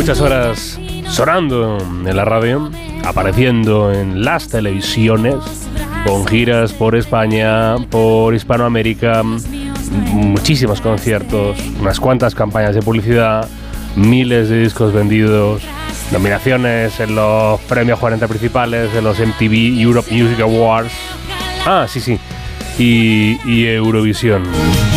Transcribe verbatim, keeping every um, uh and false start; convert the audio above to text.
Muchas horas sonando en la radio, apareciendo en las televisiones, con giras por España, por Hispanoamérica, muchísimos conciertos, unas cuantas campañas de publicidad, miles de discos vendidos, nominaciones en los premios cuarenta principales de los M T V Europe Music Awards. Ah, sí, sí. Y, y Eurovisión.